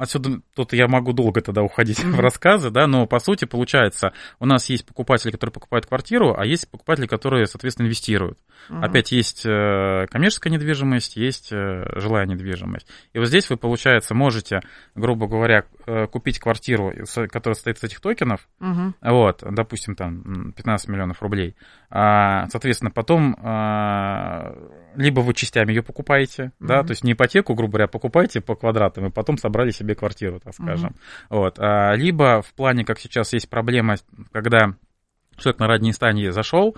отсюда тут я могу долго тогда уходить в рассказы, да, но по сути получается, у нас есть покупатели, которые покупают квартиру, а есть покупатели, которые, соответственно, инвестируют. Опять есть коммерческая недвижимость, есть жилая недвижимость. И вот здесь вы, получается, можете, грубо говоря, купить квартиру, которая состоит из этих токенов, вот, допустим, там 15 миллионов рублей. Соответственно, потом либо вы частями ее покупаете, да, то есть не ипотеку, грубо говоря, покупаете по квадратам, и потом собрали себе квартиру, так скажем. Вот. Либо в плане, как сейчас есть проблема, когда человек на ранней стадии зашел,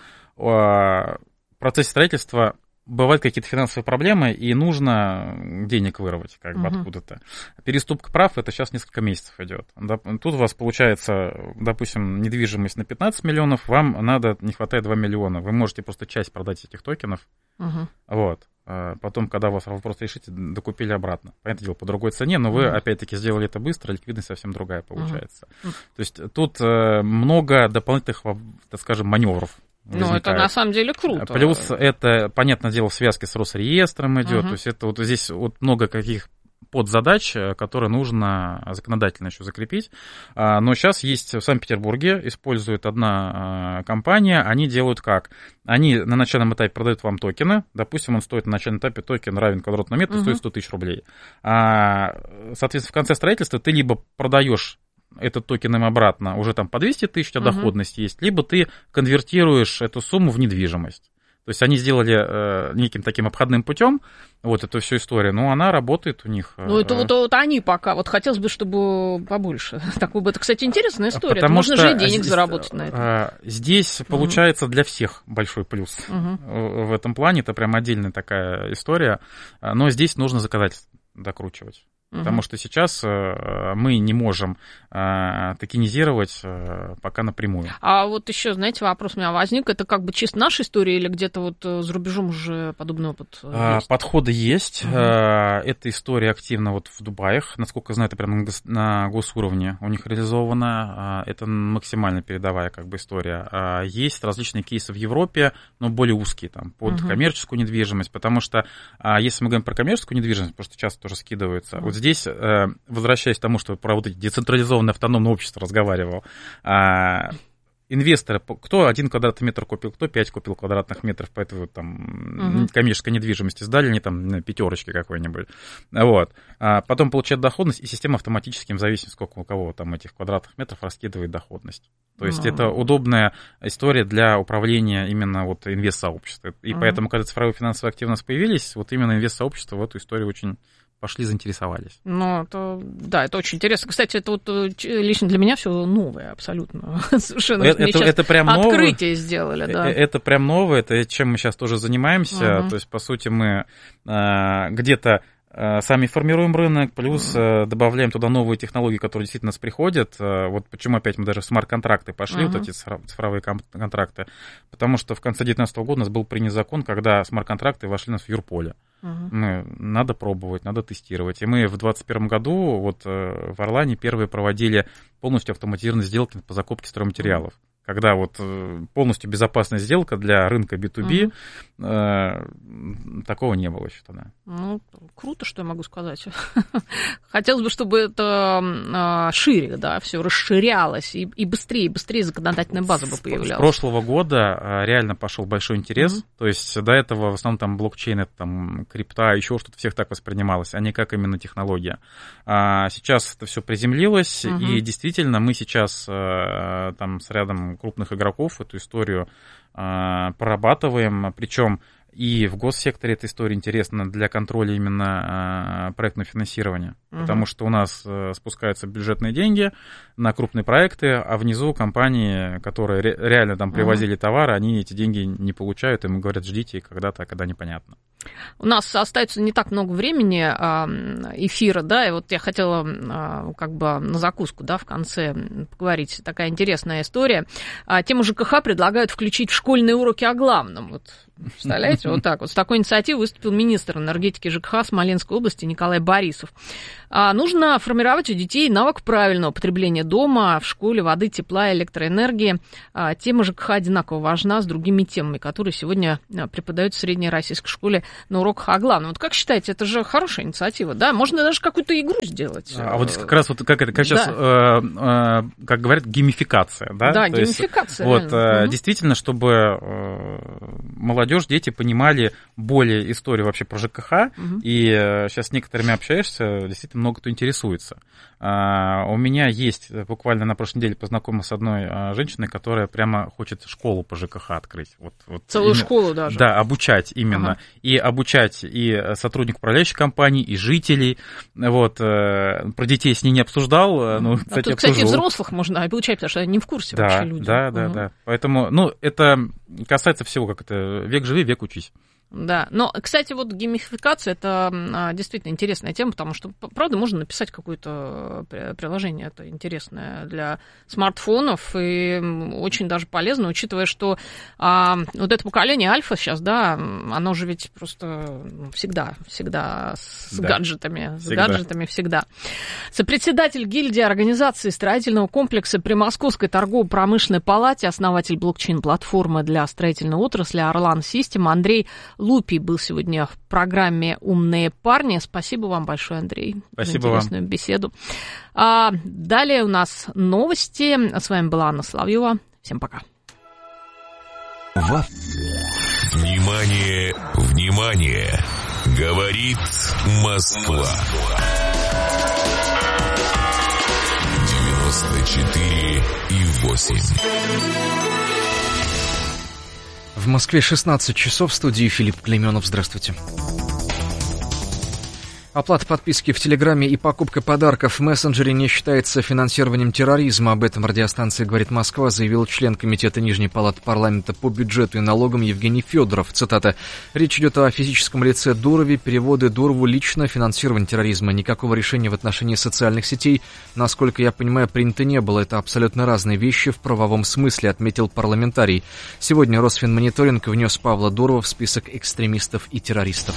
в процессе строительства бывают какие-то финансовые проблемы, и нужно денег вырвать как бы откуда-то. Переступка прав, это сейчас несколько месяцев идет. Тут у вас получается, допустим, недвижимость на 15 миллионов, вам не хватает 2 миллиона. Вы можете просто часть продать этих токенов, вот. Потом, когда у вас вопрос решите, докупили обратно. Понятное дело, по другой цене, но вы, опять-таки, сделали это быстро, ликвидность совсем другая получается. То есть тут много дополнительных, так скажем, маневров. Ну, это на самом деле круто. Плюс это, понятное дело, в связке с Росреестром идет. То есть это вот здесь вот много каких подзадач, которые нужно законодательно еще закрепить. Но сейчас есть в Санкт-Петербурге, использует одна компания, они делают как? Они на начальном этапе продают вам токены, допустим, он стоит на начальном этапе, токен равен квадратному метру, стоит 100 тысяч рублей. Соответственно, в конце строительства ты либо продаешь этот токен им обратно, уже там по 200 тысяч, у тебя доходность есть, либо ты конвертируешь эту сумму в недвижимость. То есть они сделали неким таким обходным путем вот эту всю историю, но она работает у них. Ну, это вот они пока. Вот хотелось бы, чтобы побольше. Так, это, кстати, интересная история. Можно же и денег заработать на этом. Здесь получается для всех большой плюс в этом плане. Это прям отдельная такая история. Но здесь нужно законодательство докручивать. Потому что сейчас мы не можем токенизировать пока напрямую. А вот еще, знаете, вопрос у меня возник. Это как бы чисто наша история или где-то вот за рубежом уже подобный опыт есть? Подходы есть. Эта история активно вот в Дубаях. Насколько я знаю, это прямо на госуровне у них реализовано. Это максимально передовая как бы история. Есть различные кейсы в Европе, но более узкие, там, под коммерческую недвижимость. Потому что, если мы говорим про коммерческую недвижимость, потому что часто тоже скидываются, вот здесь, возвращаясь к тому, что про вот эти децентрализованное автономное общество разговаривал, инвесторы, кто 1 квадратный метр купил, кто 5 купил квадратных метров по этой там коммерческой недвижимости, сдали они там на пятерочке какой-нибудь. Вот. Потом получают доходность, и система автоматически, в зависимости, сколько у кого там этих квадратных метров, раскидывает доходность. То есть это удобная история для управления именно вот инвест-сообщества. И поэтому, когда цифровые финансовые активности появились, вот именно инвест-сообщества в эту историю очень пошли, заинтересовались. Ну, это очень интересно. Кстати, это вот лично для меня все новое абсолютно. Совершенно. Это прям открытие новое, сделали, да. Это прям новое, это чем мы сейчас тоже занимаемся. То есть, по сути, мы где-то сами формируем рынок, плюс добавляем туда новые технологии, которые действительно нас приходят. Вот почему опять мы даже в смарт-контракты пошли, вот эти цифровые контракты. Потому что в конце 2019 года у нас был принят закон, когда смарт-контракты вошли у нас в юрполе. Надо пробовать, надо тестировать. И мы в 2021 году вот в Орлане первые проводили полностью автоматизированные сделки по закупке стройматериалов. Когда вот полностью безопасная сделка для рынка B2B, такого не было еще тогда. Ну, круто, что я могу сказать. Хотелось бы, чтобы это шире, да, все расширялось, и быстрее законодательная база бы появлялась. С прошлого года реально пошел большой интерес. То есть до этого в основном там блокчейн, это там крипта, еще что-то всех так воспринималось, а не как именно технология. Сейчас это все приземлилось, и действительно мы сейчас там с рядом крупных игроков эту историю прорабатываем, причем и в госсекторе эта история интересна для контроля именно проектного финансирования, потому что у нас спускаются бюджетные деньги на крупные проекты, а внизу компании, которые реально там привозили товары, они эти деньги не получают, им говорят, ждите когда-то, когда непонятно. У нас остается не так много времени эфира, да, и вот я хотела как бы на закуску, да, в конце поговорить. Такая интересная история. Тему ЖКХ предлагают включить в школьные уроки о главном. Вот, представляете, вот так вот. С такой инициативой выступил министр энергетики ЖКХ Смоленской области Николай Борисов. Нужно формировать у детей навык правильного потребления дома, в школе, воды, тепла, электроэнергии. Тема ЖКХ одинаково важна с другими темами, которые сегодня преподают в средней российской школе на уроках о главном. Вот как считаете, это же хорошая инициатива, да? Можно даже какую-то игру сделать. А вот здесь как раз вот как сейчас, как говорят, геймификация, да? Да, геймификация. Вот, действительно, чтобы молодежь, дети понимали более историю вообще про ЖКХ, и сейчас с некоторыми общаешься, действительно много кто интересуется. У меня есть, буквально на прошлой неделе познакомился с одной женщиной, которая прямо хочет школу по ЖКХ открыть. Вот целую именно, школу даже. Да, обучать именно. И обучать и сотрудников управляющих компаний, и жителей. Вот, про детей с ней не обсуждал, но, кстати, тут, кстати, взрослых можно обучать, потому что они не в курсе вообще люди. Да. Поэтому, это касается всего, как это, век живи, век учись. Да, но, кстати, вот геймификация – это действительно интересная тема, потому что, правда, можно написать какое-то приложение, это интересное для смартфонов, и очень даже полезно, учитывая, что вот это поколение альфа сейчас, да, оно же ведь просто всегда с гаджетами, всегда. Сопредседатель гильдии организации строительного комплекса при Московской торгово-промышленной палате, основатель блокчейн-платформы для строительной отрасли Орлан Систем Андрей Лупий был сегодня в программе «Умные парни». Спасибо вам большое, Андрей, Спасибо за интересную вам. Беседу. Далее у нас новости. С вами была Анна Соловьева. Всем пока. Внимание, внимание! Говорит Москва. 94,8. В Москве 16 часов, в студии Филипп Клейменов. Здравствуйте. Оплата подписки в Телеграме и покупка подарков в мессенджере не считается финансированием терроризма. Об этом радиостанции «Говорит Москва» заявил член Комитета Нижней палаты парламента по бюджету и налогам Евгений Федоров. Цитата. «Речь идет о физическом лице Дурове. Переводы Дурову лично финансирование терроризма. Никакого решения в отношении социальных сетей, насколько я понимаю, принято не было. Это абсолютно разные вещи в правовом смысле», отметил парламентарий. Сегодня Росфинмониторинг внес Павла Дурова в список экстремистов и террористов.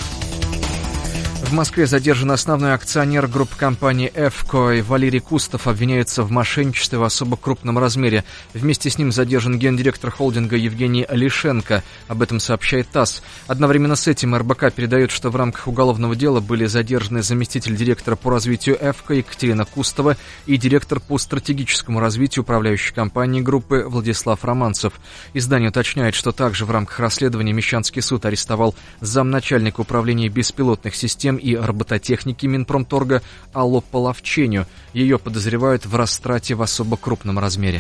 В Москве задержан основной акционер группы компании «Эвко» Валерий Кустов, обвиняется в мошенничестве в особо крупном размере. Вместе с ним задержан гендиректор холдинга Евгений Лишенко. Об этом сообщает ТАСС. Одновременно с этим РБК передает, что в рамках уголовного дела были задержаны заместитель директора по развитию «Эвко» Екатерина Кустова и директор по стратегическому развитию управляющей компании группы Владислав Романцев. Издание уточняет, что также в рамках расследования Мещанский суд арестовал замначальника управления беспилотных систем и робототехники Минпромторга Аллу Половченю. Ее подозревают в растрате в особо крупном размере.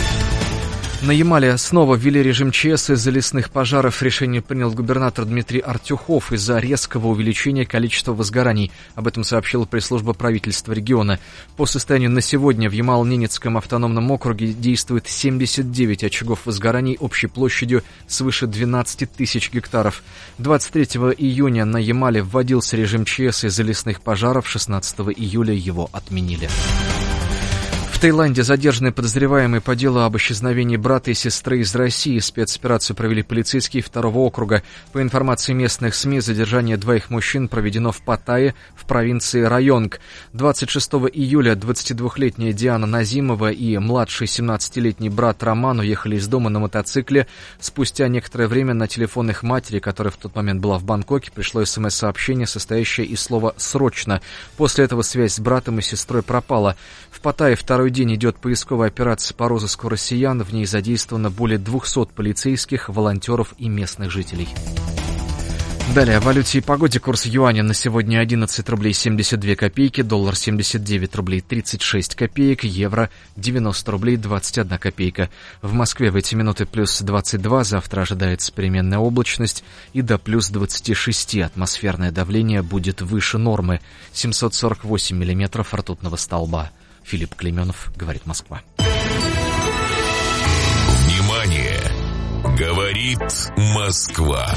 На Ямале снова ввели режим ЧС из-за лесных пожаров. Решение принял губернатор Дмитрий Артюхов из-за резкого увеличения количества возгораний. Об этом сообщила пресс-служба правительства региона. По состоянию на сегодня в Ямало-Ненецком автономном округе действует 79 очагов возгораний общей площадью свыше 12 тысяч гектаров. 23 июня на Ямале вводился режим ЧС из-за лесных пожаров. 16 июля его отменили. В Таиланде задержаны подозреваемые по делу об исчезновении брата и сестры из России. Спецоперацию провели полицейские 2-го округа. По информации местных СМИ, задержание двоих мужчин проведено в Паттайе, в провинции Районг. 26 июля 22-летняя Диана Назимова и младший 17-летний брат Роман уехали из дома на мотоцикле. Спустя некоторое время на телефон их матери, которая в тот момент была в Бангкоке, пришло СМС-сообщение, состоящее из слова «срочно». После этого связь с братом и сестрой пропала. В Паттайе второй день идет поисковая операция по розыску россиян. В ней задействовано более 200 полицейских, волонтеров и местных жителей. Далее о валюте и погоде. Курс юаня на сегодня 11 рублей 72 копейки, доллар 79 рублей 36 копеек, евро 90 рублей 21 копейка. В Москве в эти минуты плюс 22, завтра ожидается переменная облачность и до плюс 26. Атмосферное давление будет выше нормы. 748 миллиметров ртутного столба. Филипп Клейменов, говорит Москва. Внимание! Говорит Москва.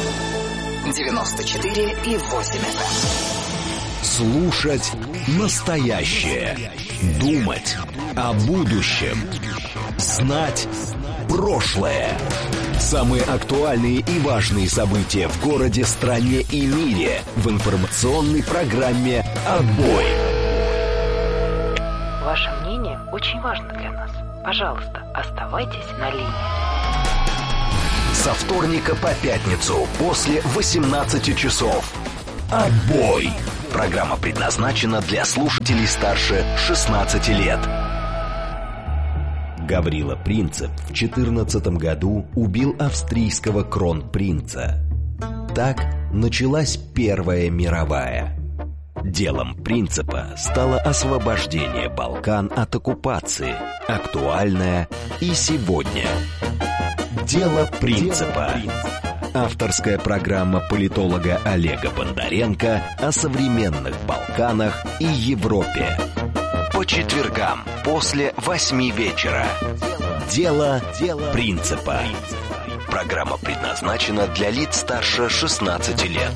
94,8 FM. Слушать настоящее. Думать о будущем. Знать прошлое. Самые актуальные и важные события в городе, стране и мире в информационной программе «Отбой». общение очень важно для нас. Пожалуйста, оставайтесь на линии. Со вторника по пятницу после 18 часов. Отбой! Программа предназначена для слушателей старше 16 лет. Гаврила Принцип в 2014 году убил австрийского кронпринца. Так началась Первая мировая. Делом Принципа стало освобождение Балкан от оккупации, актуальное и сегодня. Дело Принципа. Авторская программа политолога Олега Бондаренко о современных Балканах и Европе. По четвергам после 8 вечера. Дело Принципа. Программа предназначена для лиц старше 16 лет.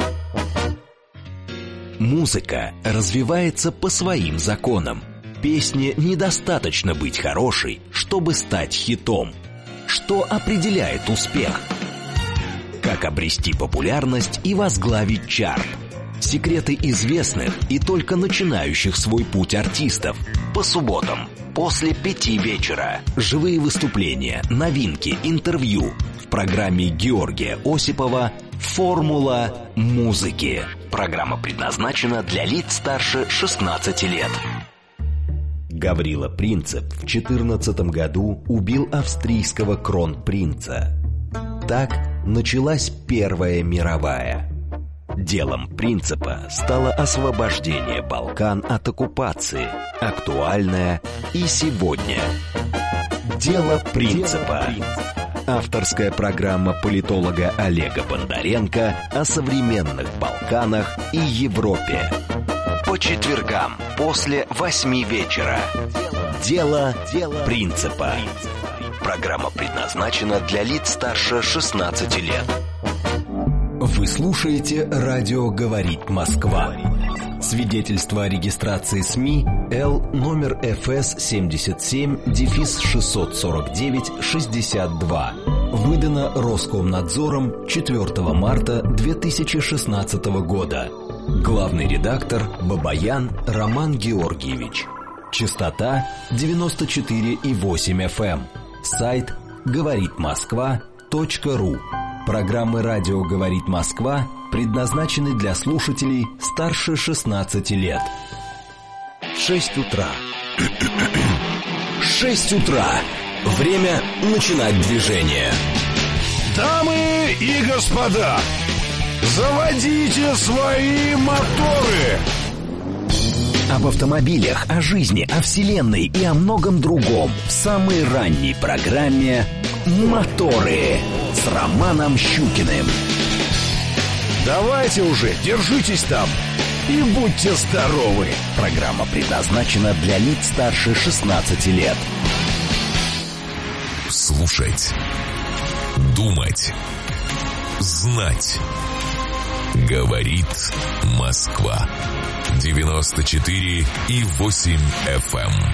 Музыка развивается по своим законам. Песне недостаточно быть хорошей, чтобы стать хитом. Что определяет успех? Как обрести популярность и возглавить чарт? Секреты известных и только начинающих свой путь артистов. По субботам после 5 вечера. Живые выступления, новинки, интервью. В программе Георгия Осипова «Формула музыки». Программа предназначена для лиц старше 16 лет. Гаврила Принцип в 2014 году убил австрийского кронпринца. Так началась Первая мировая. Делом Принципа стало освобождение Балкан от оккупации, актуальное и сегодня. Дело Принципа. Авторская программа политолога Олега Бондаренко о современных Балканах и Европе. По четвергам после 8 вечера. Дело Принципа. Программа предназначена для лиц старше 16 лет. Вы слушаете «Радио говорит Москва». Свидетельство о регистрации СМИ Л номер ФС 77-649-62. Выдано Роскомнадзором 4 марта 2016 года. Главный редактор Бабаян Роман Георгиевич. Частота 94,8 FM. Сайт говоритмосква.ру. Программы «Радио говорит Москва» предназначены для слушателей старше 16 лет. 6 утра. 6 утра. Время начинать движение. Дамы и господа, заводите свои моторы! Об автомобилях, о жизни, о вселенной и о многом другом в самой ранней программе «Моторы» с Романом Щукиным. Давайте уже, держитесь там и будьте здоровы. Программа предназначена для лиц старше 16 лет. Слушать, думать, знать. Говорит Москва. 94,8 FM.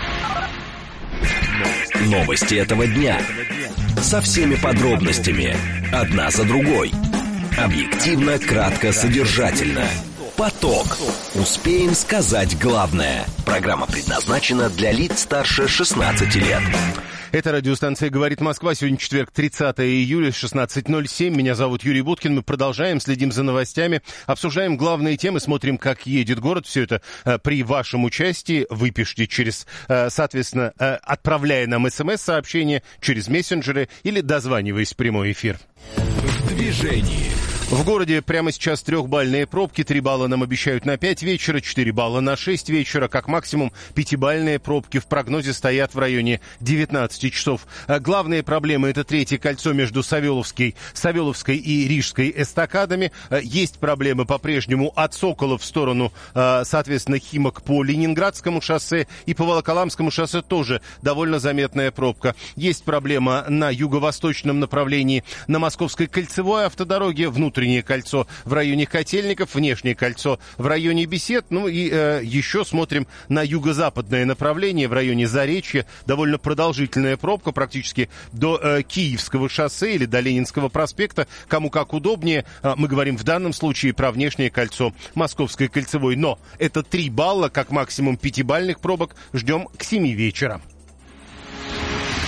Новости этого дня. Со всеми подробностями. Одна за другой. Объективно, кратко, содержательно. Поток. Успеем сказать главное. Программа предназначена для лиц старше 16 лет. Это радиостанция «Говорит Москва». Сегодня четверг, 30 июля, 16:07. Меня зовут Юрий Буткин. Мы продолжаем, следим за новостями, обсуждаем главные темы, смотрим, как едет город. Все это при вашем участии. Вы пишите через, соответственно, отправляя нам СМС-сообщения через мессенджеры или дозваниваясь в прямой эфир. В движении. В городе прямо сейчас 3-бальные пробки. 3 балла нам обещают на 5 вечера, 4 балла на 6 вечера. Как максимум 5-бальные пробки в прогнозе стоят в районе 19 часов. Главные проблемы — это третье кольцо между Савеловской и Рижской эстакадами. Есть проблемы по-прежнему от Сокола в сторону, соответственно, Химок по Ленинградскому шоссе, и по Волоколамскому шоссе тоже довольно заметная пробка. Есть проблема на юго-восточном направлении на Московской кольцевой автодороге, внутреннее кольцо в районе Котельников, внешнее кольцо в районе Бесед. Ну и еще смотрим на юго-западное направление в районе Заречья. Довольно продолжительная пробка, практически до Киевского шоссе или до Ленинского проспекта. Кому как удобнее. Мы говорим в данном случае про внешнее кольцо Московской кольцевой. Но это 3 балла, как максимум 5-бальных пробок. Ждем к 7 вечера.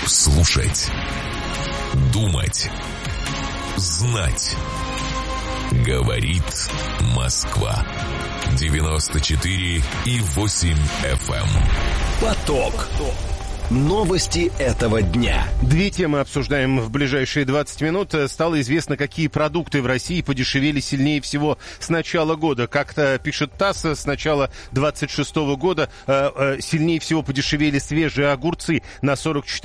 Слушать. Думать. Знать. Говорит Москва. 94,8 FM. Поток. Новости этого дня. Две темы обсуждаем в ближайшие 20 минут. Стало известно, какие продукты в России подешевели сильнее всего с начала года. Как-то пишет ТАСС, с начала 26 года сильнее всего подешевели свежие огурцы на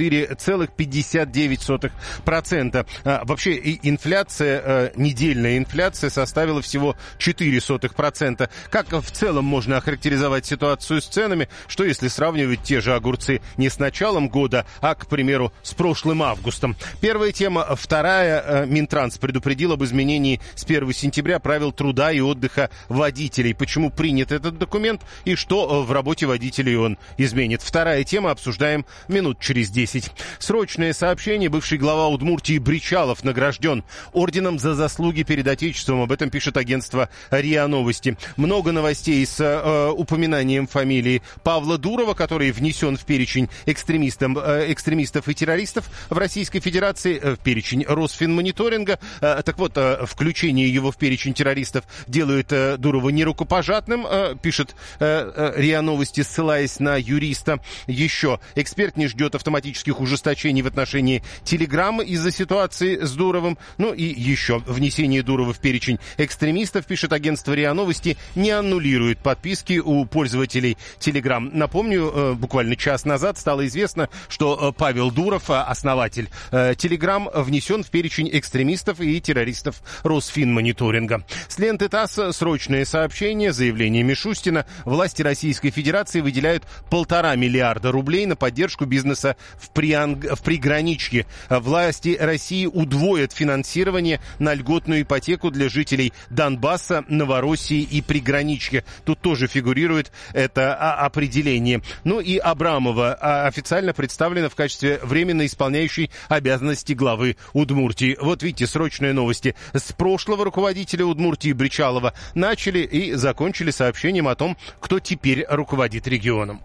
44,59%. Вообще инфляция, недельная инфляция составила всего 0,04%. Как в целом можно охарактеризовать ситуацию с ценами? Что если сравнивать те же огурцы не с началом года, а, к примеру, с прошлым августом? Первая тема. Вторая. Минтранс предупредил об изменении с 1 сентября правил труда и отдыха водителей. Почему принят этот документ и что в работе водителей он изменит? Вторая тема. Обсуждаем минут через 10. Срочное сообщение. Бывший глава Удмуртии Бричалов награжден орденом за заслуги перед Отечеством. Об этом пишет агентство РИА Новости. Много новостей с упоминанием фамилии Павла Дурова, который внесен в перечень экстремистов и террористов в Российской Федерации, в перечень Росфинмониторинга. Так вот, включение его в перечень террористов делает Дурова нерукопожатным, пишет РИА Новости, ссылаясь на юриста. Еще эксперт не ждет автоматических ужесточений в отношении Телеграма из-за ситуации с Дуровым. Ну и еще внесение Дурова в перечень экстремистов, пишет агентство РИА Новости, не аннулирует подписки у пользователей Телеграм. Напомню, буквально час назад стало известно, что Павел Дуров, основатель Телеграм, внесен в перечень экстремистов и террористов Росфинмониторинга. С ленты ТАСС срочное сообщение, заявление Мишустина. Власти Российской Федерации выделяют 1,5 миллиарда рублей на поддержку бизнеса в приграничье. Власти России удвоят финансирование на льготную ипотеку для жителей Донбасса, Новороссии и приграничья. Тут тоже фигурирует это определение. Ну и Абрамова официально представлена в качестве временно исполняющей обязанности главы Удмуртии. Вот видите, срочные новости. С прошлого руководителя Удмуртии Бричалова начали и закончили сообщением о том, кто теперь руководит регионом.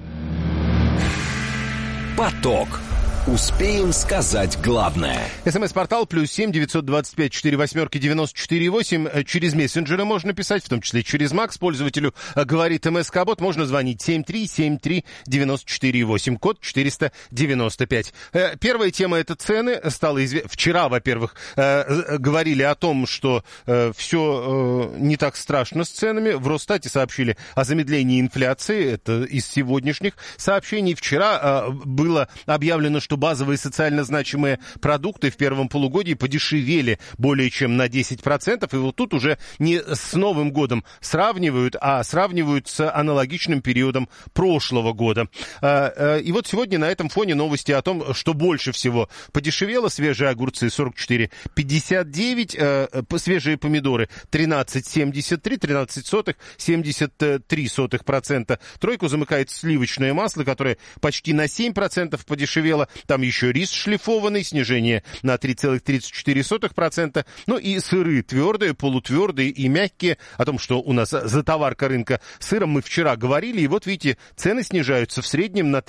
Поток. Успеем сказать главное. СМС-портал +7 925 48 94 8. Через мессенджеры можно писать, в том числе через Макс. Пользователю говорит МСК-бот. Можно звонить 7373 94 8, код 495. Первая тема — это цены. Стало известно. Вчера, во-первых, говорили о том, что все не так страшно с ценами. В Росстате сообщили о замедлении инфляции. Это из сегодняшних сообщений. Вчера было объявлено, что базовые социально значимые продукты в первом полугодии подешевели более чем на 10%. И вот тут уже не с Новым годом сравнивают, а сравнивают с аналогичным периодом прошлого года. И вот сегодня на этом фоне новости о том, что больше всего подешевело. Свежие огурцы 44,59, свежие помидоры 13,73, 13,73%. Тройку замыкает сливочное масло, которое почти на 7% подешевело. Там еще рис шлифованный, снижение на 3,34%. Ну и сыры твердые, полутвердые и мягкие. О том, что у нас затоварка рынка сыром, мы вчера говорили. И вот видите, цены снижаются в среднем на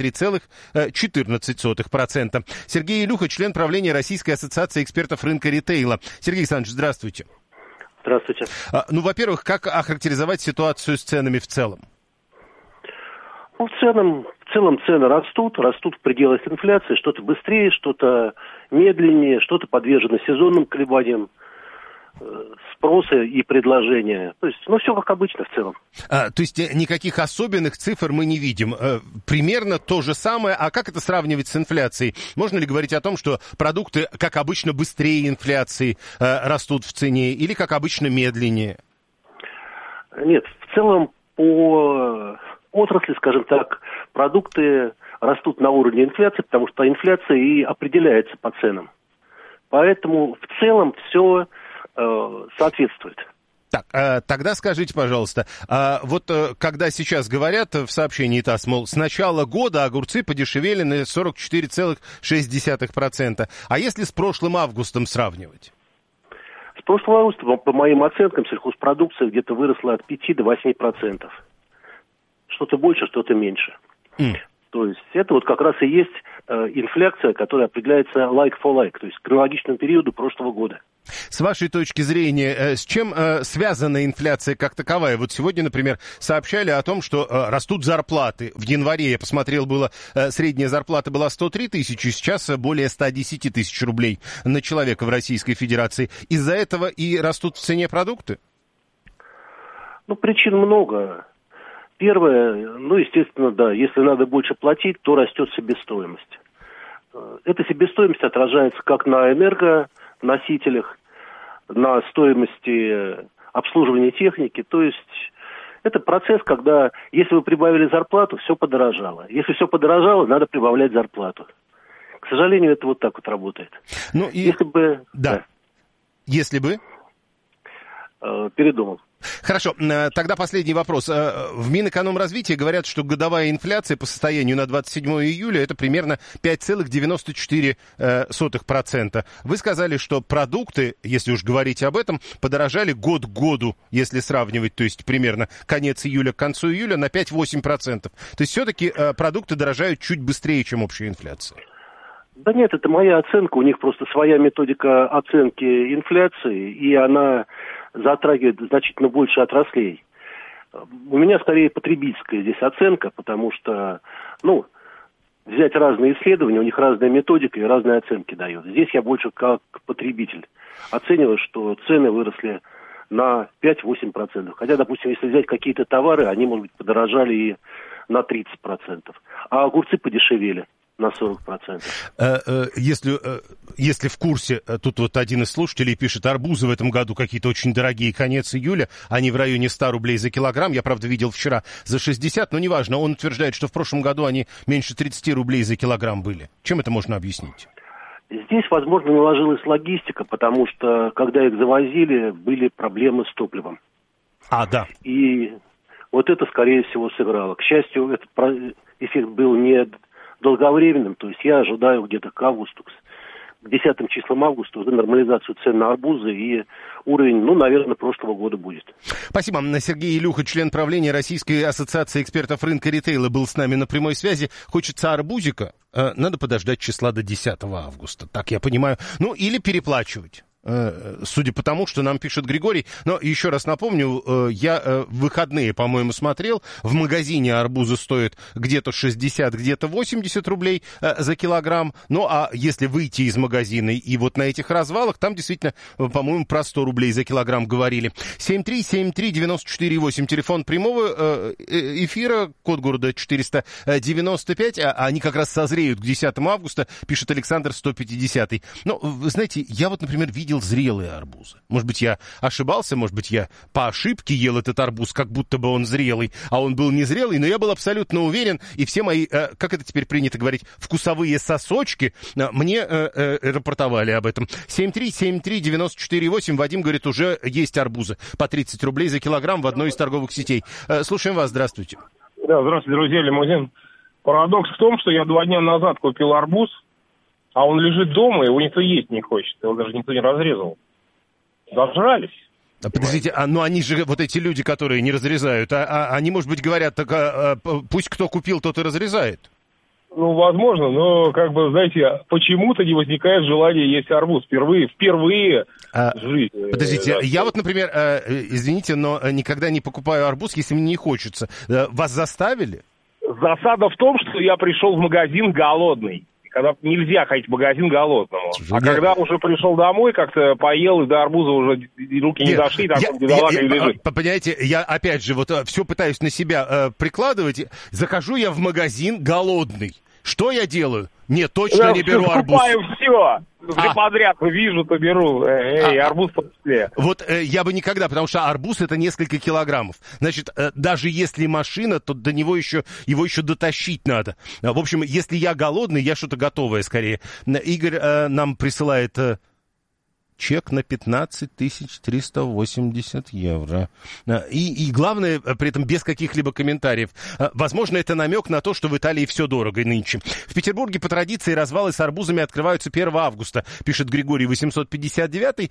3,14%. Сергей Илюха, член правления Российской ассоциации экспертов рынка ритейла. Сергей Александрович, здравствуйте. Здравствуйте. Ну, во-первых, как охарактеризовать ситуацию с ценами в целом? Ну, в целом цены растут в пределах инфляции, что-то быстрее, что-то медленнее, что-то подвержено сезонным колебаниям спроса и предложения. То есть, все как обычно в целом. То есть никаких особенных цифр мы не видим. Примерно то же самое. А как это сравнивать с инфляцией? Можно ли говорить о том, что продукты, как обычно, быстрее инфляции растут в цене или, как обычно, медленнее? Нет, в целом по отрасли, скажем так, продукты растут на уровне инфляции, потому что инфляция и определяется по ценам. Поэтому в целом все соответствует. Так, тогда скажите, пожалуйста, вот когда сейчас говорят в сообщении ТАСС, мол, с начала года огурцы подешевели на 44,6%, а если с прошлым августом сравнивать? С прошлым августом, по моим оценкам, сельхозпродукция где-то выросла от 5 до 8%. Что-то больше, что-то меньше. То есть это вот как раз и есть инфляция, которая определяется like for like, то есть к аналогичному периоду прошлого года. С вашей точки зрения, с чем связана инфляция как таковая? Вот сегодня, например, сообщали о том, что растут зарплаты. В январе, я посмотрел, средняя зарплата была 103 тысячи, сейчас более 110 тысяч рублей на человека в Российской Федерации. Из-за этого и растут в цене продукты? Ну, причин много. Первое, естественно, да, если надо больше платить, то растет себестоимость. Эта себестоимость отражается как на энергоносителях, на стоимости обслуживания техники. То есть это процесс, когда если вы прибавили зарплату, все подорожало. Если все подорожало, надо прибавлять зарплату. К сожалению, это вот так вот работает. Ну и... Если бы... Да. Если бы... Передумал. Хорошо, тогда последний вопрос. В Минэкономразвитии говорят, что годовая инфляция по состоянию на 27 июля это примерно 5,94%. Вы сказали, что продукты, если уж говорить об этом, подорожали год к году, если сравнивать, то есть примерно конец июля к концу июля на 5-8%. То есть все-таки продукты дорожают чуть быстрее, чем общая инфляция. Да нет, это моя оценка. У них просто своя методика оценки инфляции, и она затрагивает значительно больше отраслей. У меня скорее потребительская здесь оценка, потому что, взять разные исследования, у них разная методика и разные оценки дают. Здесь я больше как потребитель оцениваю, что цены выросли на 5-8%. Хотя, допустим, если взять какие-то товары, они, может быть, подорожали и на 30%. А огурцы подешевели на 40%. Если в курсе, тут вот один из слушателей пишет, арбузы в этом году какие-то очень дорогие, конец июля, они в районе 100 рублей за килограмм, я, правда, видел вчера за 60, но неважно, он утверждает, что в прошлом году они меньше 30 рублей за килограмм были. Чем это можно объяснить? Здесь, возможно, наложилась логистика, потому что, когда их завозили, были проблемы с топливом. Да. И вот это, скорее всего, сыграло. К счастью, этот эффект был не долговременным, то есть я ожидаю где-то к августу, к 10 числам августа уже нормализацию цен на арбузы и уровень, наверное, прошлого года будет. Спасибо. Сергей Илюха, член правления Российской ассоциации экспертов рынка ритейла, был с нами на прямой связи. Хочется арбузика, надо подождать числа до 10 августа, так я понимаю. Или переплачивать. Судя по тому, что нам пишет Григорий. Но еще раз напомню, я в выходные, по-моему, смотрел, в магазине арбузы стоят где-то 60, где-то 80 рублей за килограмм. А если выйти из магазина и вот на этих развалах, там действительно, по-моему, про 100 рублей за килограмм говорили. 7373948, телефон прямого эфира, код города 495, они как раз созреют к 10 августа, пишет Александр 150. Вы знаете, я вот, например, видел зрелые арбузы. Может быть, я ошибался, может быть, я по ошибке ел этот арбуз, как будто бы он зрелый, а он был незрелый, но я был абсолютно уверен, и все мои, как это теперь принято говорить, вкусовые сосочки мне рапортовали об этом. 7373948, Вадим говорит, уже есть арбузы по 30 рублей за килограмм в одной из торговых сетей. Слушаем вас, здравствуйте. Да, здравствуйте, друзья, Лимузин. Парадокс в том, что я 2 дня назад купил арбуз, а он лежит дома, его никто есть не хочет. Его даже никто не разрезал. Дожрались. Подождите, они же, вот эти люди, которые не разрезают, они, может быть, говорят, пусть кто купил, тот и разрезает. Возможно, но, знаете, почему-то не возникает желания есть арбуз. Впервые в жизни. Подождите, я вот, например, извините, но никогда не покупаю арбуз, если мне не хочется. Вас заставили? Засада в том, что я пришел в магазин голодный. Когда нельзя ходить в магазин голодному. Когда уже пришел домой, как-то поел, и до арбуза уже руки не дошли, так он бедолага и лежит. Понимаете, я опять же все пытаюсь на себя прикладывать. Захожу я в магазин голодный. Что я делаю? Нет, точно не беру арбуз. Покупаю все. Подряд вижу, то беру. Арбуз в том числе. Вот я бы никогда, потому что арбуз это несколько килограммов. Значит, даже если машина, то до него его еще дотащить надо. В общем, если я голодный, я что-то готовое скорее. Игорь нам присылает чек на 15 380 евро. И главное, при этом без каких-либо комментариев. Возможно, это намек на то, что в Италии все дорого нынче. В Петербурге по традиции развалы с арбузами открываются 1 августа, пишет Григорий 859.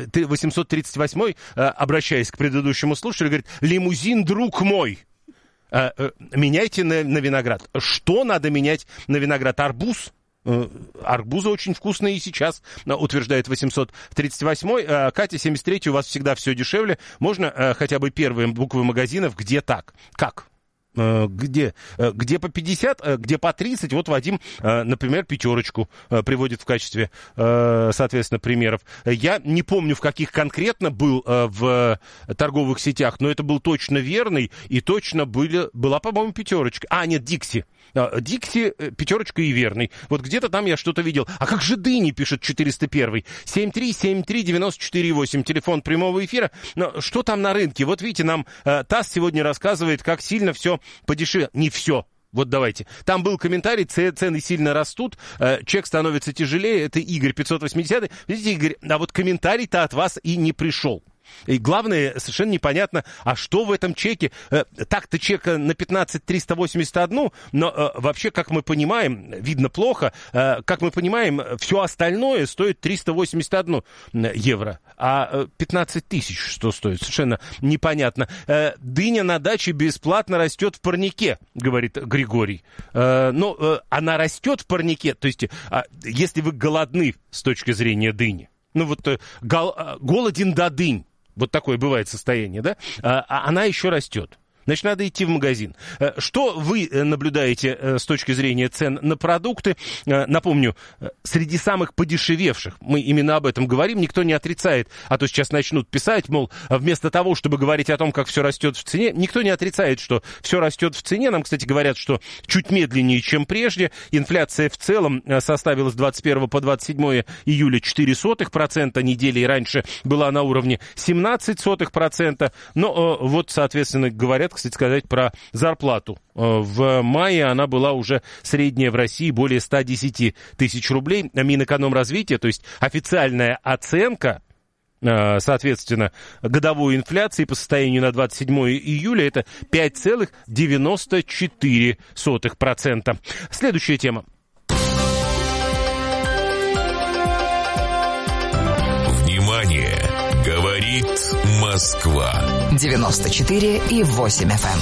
838, обращаясь к предыдущему слушателю, говорит, лимузин, друг мой. Меняйте на виноград. Что надо менять на виноград? Арбуз? Арбузы очень вкусные и сейчас, утверждает 838-й. Катя, 73-й, у вас всегда все дешевле. Можно хотя бы первые буквы магазинов, где так? Как? Где по 50, где по 30, вот Вадим, например, пятерочку приводит в качестве, соответственно, примеров. Я не помню, в каких конкретно был в торговых сетях, но это был точно верный, и точно была, по-моему, пятерочка. Нет, Дикси. Дикси, пятерочка и верный. Вот где-то там я что-то видел. А как же дыни, пишет 401-й. 7373948, телефон прямого эфира. Но что там на рынке? Вот видите, нам ТАСС сегодня рассказывает, как сильно все подешевело. Не все. Вот давайте. Там был комментарий, цены сильно растут, чек становится тяжелее. Это Игорь 580. Видите, Игорь, а вот комментарий-то от вас и не пришел. И главное, совершенно непонятно, а что в этом чеке? Так-то чек на 15 381, но вообще, как мы понимаем, видно плохо, как мы понимаем, все остальное стоит 381 евро, а 15 тысяч что стоит? Совершенно непонятно. Дыня на даче бесплатно растет в парнике, говорит Григорий. Но она растет в парнике, то есть, если вы голодны с точки зрения дыни, ну вот голоден до дынь. Вот такое бывает состояние, да? Она еще растет. Значит, надо идти в магазин. Что вы наблюдаете с точки зрения цен на продукты? Напомню, среди самых подешевевших, мы именно об этом говорим, никто не отрицает, а то сейчас начнут писать, мол, вместо того, чтобы говорить о том, как все растет в цене, никто не отрицает, что все растет в цене. Нам, кстати, говорят, что чуть медленнее, чем прежде. Инфляция в целом составила с 21 по 27 июля 0,04%, недели раньше была на уровне 0,17%. Но вот, соответственно, говорят, кстати сказать, про зарплату. В мае она была уже средняя в России более 110 тысяч рублей. Минэкономразвития, то есть официальная оценка, соответственно, годовой инфляции по состоянию на 27 июля это 5,94%. Следующая тема. Внимание! Говорит Москва. 94,8 FM.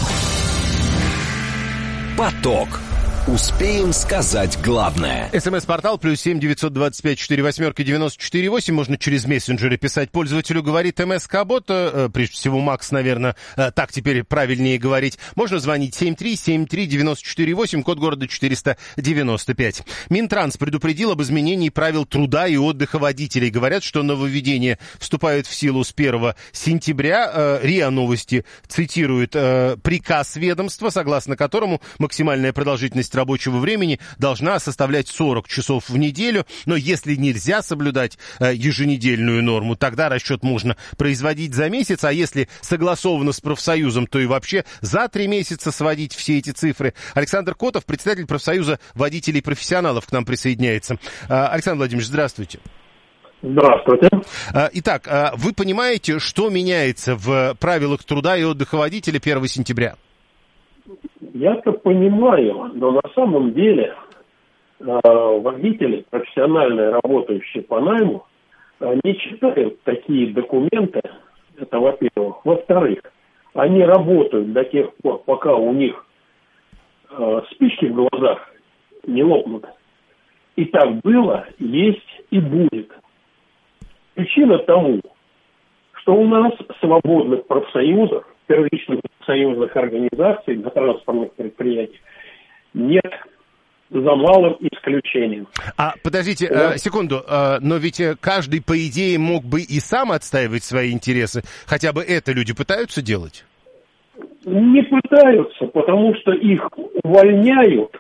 Поток. Успеем сказать главное. СМС-портал +7 925 48 94 8. Можно через мессенджеры писать пользователю, говорит МСК-бот. Прежде всего, Макс, наверное, так теперь правильнее говорить. Можно звонить 7373948, код города 495. Минтранс предупредил об изменении правил труда и отдыха водителей. Говорят, что нововведения вступают в силу с 1 сентября. РИА Новости цитирует приказ ведомства, согласно которому максимальная продолжительность рабочего времени должна составлять 40 часов в неделю, но если нельзя соблюдать еженедельную норму, тогда расчет можно производить за месяц, а если согласовано с профсоюзом, то и вообще за 3 месяца сводить все эти цифры. Александр Котов, председатель профсоюза водителей-профессионалов, к нам присоединяется. Александр Владимирович, здравствуйте. Здравствуйте. Итак, вы понимаете, что меняется в правилах труда и отдыха водителя 1 сентября? Я-то понимаю, но на самом деле водители, профессиональные, работающие по найму, не читают такие документы, это во-первых. Во-вторых, они работают до тех пор, пока у них спички в глазах не лопнут. И так было, есть и будет. Причина тому, что у нас свободных профсоюзов, первичных союзных организаций на транспортных предприятиях нет, за малым исключением. Подождите, секунду, но ведь каждый, по идее, мог бы и сам отстаивать свои интересы. Хотя бы это люди пытаются делать? Не пытаются, потому что их увольняют,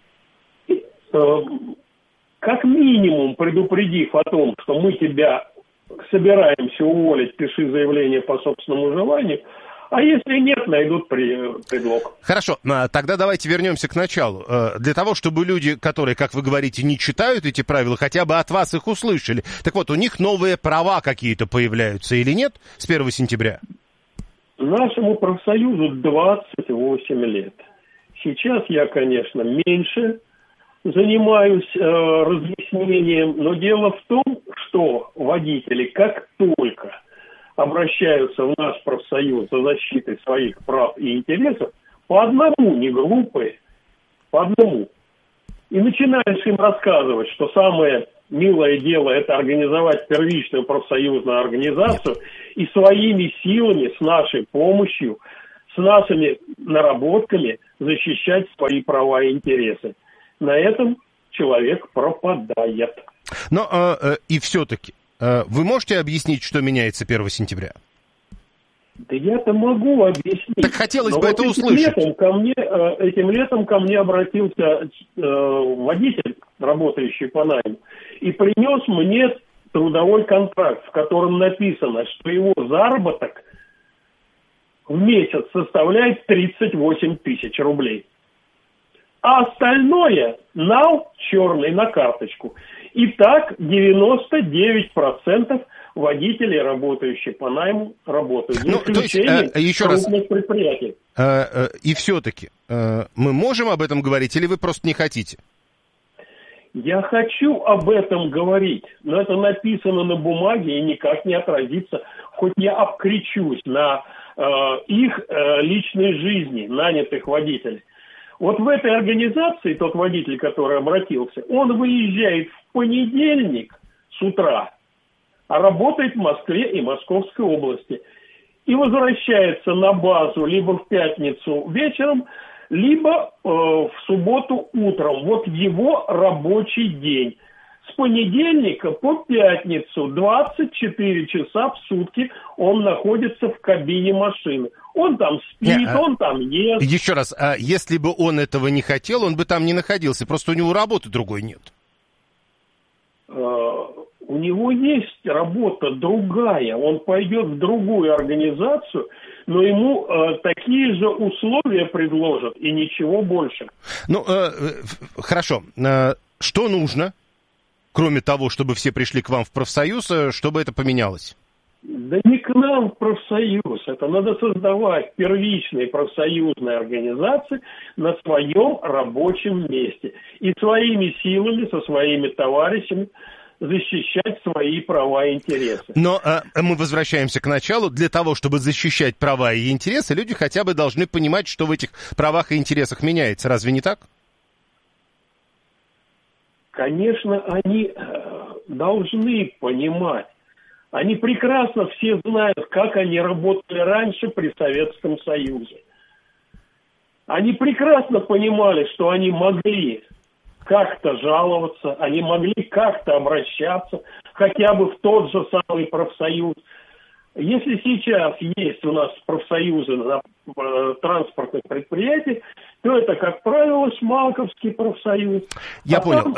как минимум предупредив о том, что мы тебя собираемся уволить, пиши заявление по собственному желанию. А если нет, найдут предлог. Хорошо, тогда давайте вернемся к началу. Для того, чтобы люди, которые, как вы говорите, не читают эти правила, хотя бы от вас их услышали. Так вот, у них новые права какие-то появляются или нет с 1 сентября? Нашему профсоюзу 28 лет. Сейчас я, конечно, меньше занимаюсь разъяснением, но дело в том, что водители, как только обращаются в наш профсоюз за защитой своих прав и интересов, по одному, не группы, по одному. И начинаешь им рассказывать, что самое милое дело – это организовать первичную профсоюзную организацию и своими силами, с нашей помощью, с нашими наработками защищать свои права и интересы. На этом человек пропадает. Но и все-таки, вы можете объяснить, что меняется 1 сентября? Да я-то могу объяснить. Так хотелось бы это услышать. Этим летом ко мне обратился водитель, работающий по найму, и принес мне трудовой контракт, в котором написано, что его заработок в месяц составляет 38 тысяч рублей. А остальное нал черный на карточку. И так 99% водителей, работающие по найму, работают. Ну, то есть, еще раз, предприятий. И все-таки мы можем об этом говорить, или вы просто не хотите? Я хочу об этом говорить, но это написано на бумаге и никак не отразится, хоть я обкричусь на их личной жизни, нанятых водителей. Вот в этой организации тот водитель, который обратился, он выезжает в понедельник с утра, а работает в Москве и Московской области. И возвращается на базу либо в пятницу вечером, либо в субботу утром. Вот его рабочий день. С понедельника по пятницу 24 часа в сутки он находится в кабине машины. Он там спит, он там ест. Еще раз, если бы он этого не хотел, он бы там не находился. Просто у него работы другой нет. У него есть работа другая. Он пойдет в другую организацию, но ему такие же условия предложат и ничего больше. Ну, хорошо. Что нужно, кроме того, чтобы все пришли к вам в профсоюз, чтобы это поменялось? Да не к нам в профсоюз. Это надо создавать первичные профсоюзные организации на своем рабочем месте. И своими силами, со своими товарищами защищать свои права и интересы. Но мы возвращаемся к началу. Для того, чтобы защищать права и интересы, люди хотя бы должны понимать, что в этих правах и интересах меняется. Разве не так? Конечно, они должны понимать. Они прекрасно все знают, как они работали раньше при Советском Союзе. Они прекрасно понимали, что они могли как-то жаловаться, они могли как-то обращаться, хотя бы в тот же самый профсоюз. Если сейчас есть у нас профсоюзы на транспортных предприятиях, то это, как правило, Шмалковский профсоюз. Я понял.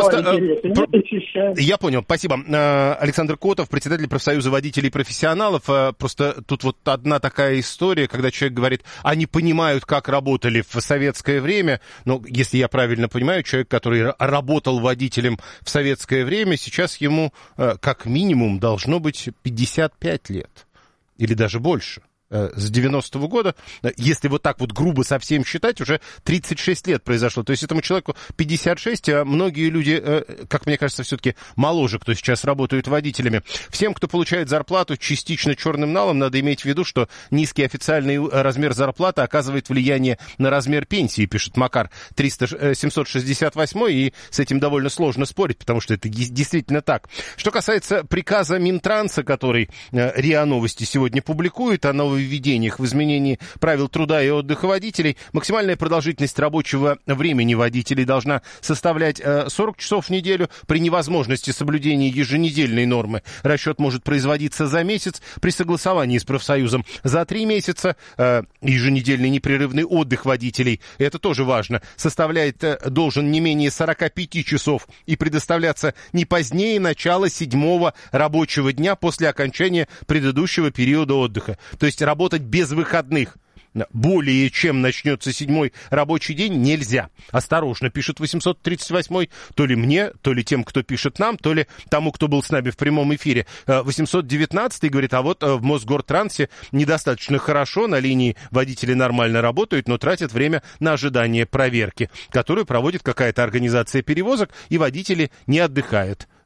Я понял, спасибо. Александр Котов, председатель профсоюза водителей и профессионалов. Просто тут вот одна такая история, когда человек говорит, они понимают, как работали в советское время. Но, если я правильно понимаю, человек, который работал водителем в советское время, сейчас ему как минимум должно быть 55 лет. Или даже больше. С 90-го года, если вот так вот грубо совсем считать, уже 36 лет произошло. То есть этому человеку 56, а многие люди, как мне кажется, все-таки моложе, кто сейчас работают водителями. Всем, кто получает зарплату частично черным налом, надо иметь в виду, что низкий официальный размер зарплаты оказывает влияние на размер пенсии, пишет Макар 768, и с этим довольно сложно спорить, потому что это действительно так. Что касается приказа Минтранса, который РИА Новости сегодня публикует, о нововведениях в изменении правил труда и отдыха водителей, максимальная продолжительность рабочего времени водителей должна составлять 40 часов в неделю. При невозможности соблюдения еженедельной нормы расчет может производиться за месяц, при согласовании с профсоюзом за 3 месяца. Еженедельный непрерывный отдых водителей, это тоже важно, должен не менее 45 часов и предоставляться не позднее начала 7-го рабочего дня после окончания предыдущего периода отдыха. То есть работать без выходных более чем начнется 7-й рабочий день нельзя. Осторожно, пишет 838-й, то ли мне, то ли тем, кто пишет нам, то ли тому, кто был с нами в прямом эфире. 819-й говорит, а вот в Мосгортрансе недостаточно хорошо, на линии водители нормально работают, но тратят время на ожидание проверки, которую проводит какая-то организация перевозок, и водители не отдыхают.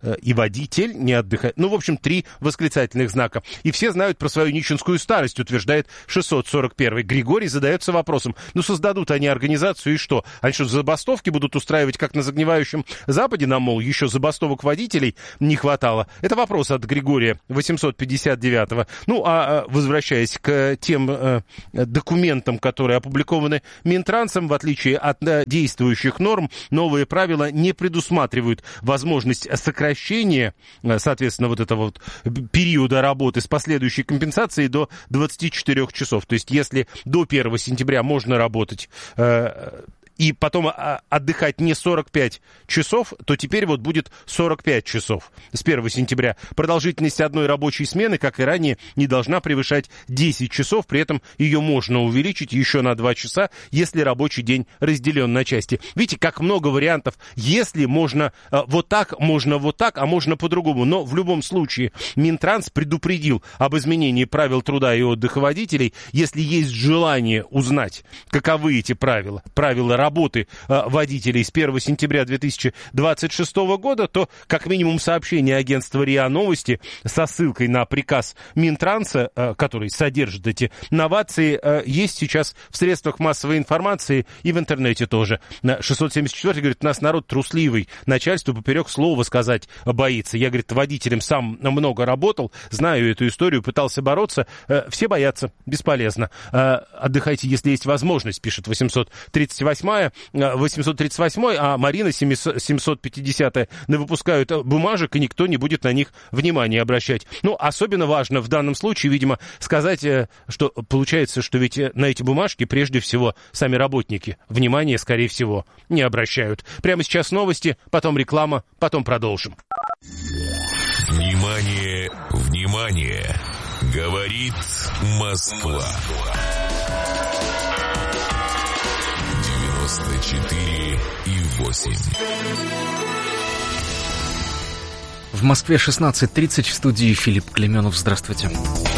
и водитель не отдыхает. Ну, в общем, 3 восклицательных знака. И все знают про свою нищенскую старость, утверждает 641-й. Григорий задается вопросом, ну, создадут они организацию и что? Они что, забастовки будут устраивать, как на загнивающем Западе, нам, мол, еще забастовок водителей не хватало? Это вопрос от Григория 859-го. Ну, а возвращаясь к тем документам, которые опубликованы Минтрансом, в отличие от действующих норм, новые правила не предусматривают возможность сокращения, соответственно, вот этого вот периода работы с последующей компенсацией до 24 часов. То есть, если до 1 сентября можно работать и потом отдыхать не 45 часов, то теперь вот будет 45 часов с 1 сентября. Продолжительность одной рабочей смены, как и ранее, не должна превышать 10 часов, при этом ее можно увеличить еще на 2 часа, если рабочий день разделен на части. Видите, как много вариантов. Если можно вот так, а можно по-другому. Но в любом случае Минтранс предупредил об изменении правил труда и отдыха водителей. Если есть желание узнать, каковы эти правила работы водителей с 1 сентября 2026 года, то как минимум сообщение агентства РИА Новости со ссылкой на приказ Минтранса, который содержит эти новации, есть сейчас в средствах массовой информации и в интернете тоже. 674 говорит, у нас народ трусливый, начальству поперек слова сказать боится. Я, говорит, водителем сам много работал, знаю эту историю, пытался бороться. Все боятся, бесполезно. Отдыхайте, если есть возможность, пишет 838, а Марина 750 выпускают бумажек, и никто не будет на них внимания обращать. Ну, особенно важно в данном случае, видимо, сказать, что получается, что ведь на эти бумажки прежде всего сами работники внимания, скорее всего, не обращают. Прямо сейчас новости, потом реклама, потом продолжим. Внимание, внимание! Говорит Москва. 94,8. В Москве 16:30, в студии Филипп Клеменов. Здравствуйте.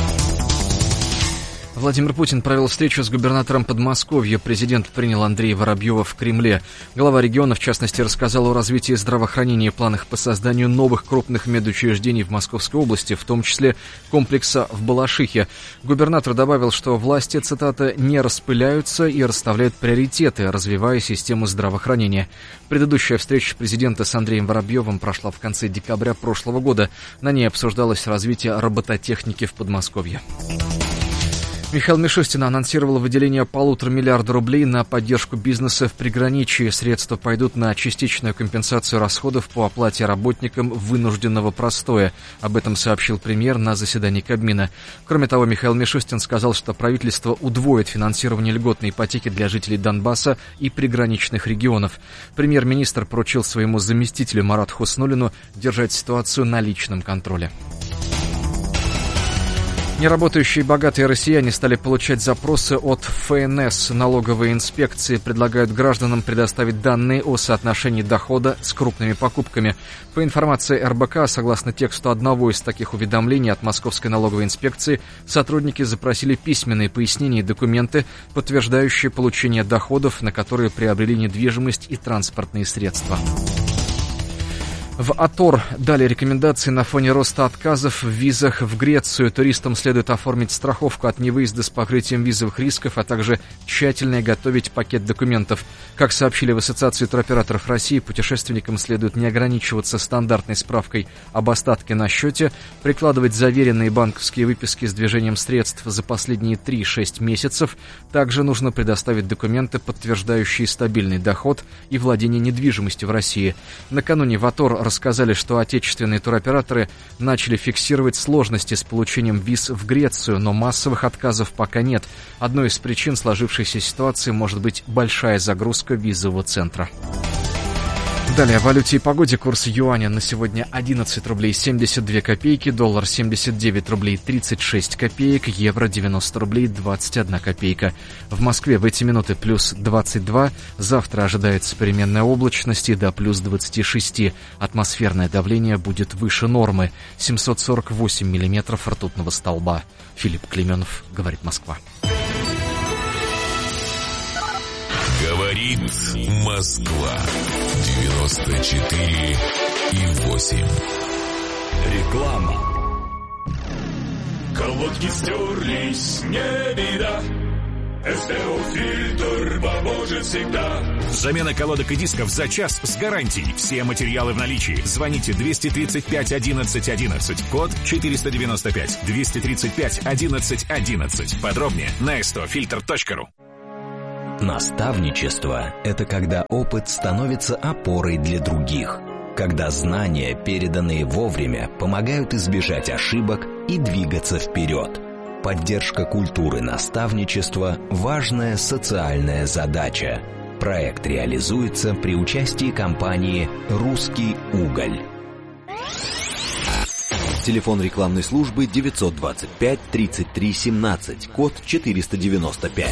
Владимир Путин провел встречу с губернатором Подмосковья. Президент принял Андрея Воробьева в Кремле. Глава региона, в частности, рассказал о развитии здравоохранения и планах по созданию новых крупных медучреждений в Московской области, в том числе комплекса в Балашихе. Губернатор добавил, что власти, цитата, «не распыляются и расставляют приоритеты, развивая систему здравоохранения». Предыдущая встреча президента с Андреем Воробьевым прошла в конце декабря прошлого года. На ней обсуждалось развитие робототехники в Подмосковье. Михаил Мишустин анонсировал выделение 1,5 миллиарда рублей на поддержку бизнеса в приграничье. Средства пойдут на частичную компенсацию расходов по оплате работникам вынужденного простоя. Об этом сообщил премьер на заседании Кабмина. Кроме того, Михаил Мишустин сказал, что правительство удвоит финансирование льготной ипотеки для жителей Донбасса и приграничных регионов. Премьер-министр поручил своему заместителю Марату Хуснуллину держать ситуацию на личном контроле. Неработающие богатые россияне стали получать запросы от ФНС. Налоговые инспекции предлагают гражданам предоставить данные о соотношении дохода с крупными покупками. По информации РБК, согласно тексту одного из таких уведомлений от Московской налоговой инспекции, сотрудники запросили письменные пояснения и документы, подтверждающие получение доходов, на которые приобрели недвижимость и транспортные средства. В АТОР дали рекомендации на фоне роста отказов в визах в Грецию. Туристам следует оформить страховку от невыезда с покрытием визовых рисков, а также тщательно готовить пакет документов. Как сообщили в Ассоциации туроператоров России, путешественникам следует не ограничиваться стандартной справкой об остатке на счете, прикладывать заверенные банковские выписки с движением средств за последние 3-6 месяцев. Также нужно предоставить документы, подтверждающие стабильный доход и владение недвижимостью в России. Накануне в АТОР рассказали, что отечественные туроператоры начали фиксировать сложности с получением виз в Грецию, но массовых отказов пока нет. Одной из причин сложившейся ситуации может быть большая загрузка визового центра. Далее о валюте и погоде. Курс юаня на сегодня 11 рублей 72 копейки, доллар 79 рублей 36 копеек, евро 90 рублей 21 копейка. В Москве в эти минуты плюс 22, завтра ожидается переменная облачность и до плюс 26. Атмосферное давление будет выше нормы, 748 миллиметров ртутного столба. Филипп Клеменов, говорит Москва. Говорит Москва. 94,8. 4,8. Реклама. Колодки стерлись, не беда. СТО-фильтр поможет всегда. Замена колодок и дисков за час с гарантией. Все материалы в наличии. Звоните 235 11 11. Код 495. 235 11 11. Подробнее на stofilter.ru. Наставничество – это когда опыт становится опорой для других. Когда знания, переданные вовремя, помогают избежать ошибок и двигаться вперед. Поддержка культуры наставничества – важная социальная задача. Проект реализуется при участии компании «Русский уголь». Телефон рекламной службы 925 33 17, код 495.